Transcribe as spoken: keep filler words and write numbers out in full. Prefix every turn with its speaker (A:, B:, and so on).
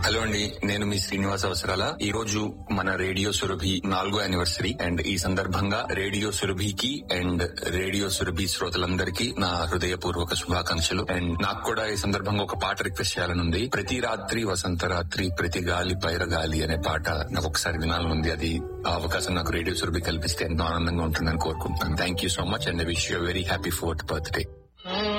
A: Hello అండి, నేను మీ శ్రీనివాస్ అవసరాల. ఈ రోజు మన రేడియో సురభి నాలుగో యానివర్సరీ అండ్ ఈ సందర్భంగా రేడియో సురభికి అండ్ రేడియో సురభి శ్రోతలందరికీ నా హృదయపూర్వక శుభాకాంక్షలు. అండ్ నాకు కూడా ఈ సందర్భంగా ఒక పాట రిక్వెస్ట్ చేయాలని ఉంది. ప్రతి రాత్రి వసంత రాత్రి ప్రతి గాలి పైర గాలి అనే పాట నాకు ఒకసారి వినాలని ఉంది. అది ఆ అవకాశం నాకు రేడియో సురభి కల్పిస్తే ఎంతో ఆనందంగా ఉంటుందని కోరుకుంటున్నాను. Thank you so much and I wish you very happy fourth birthday.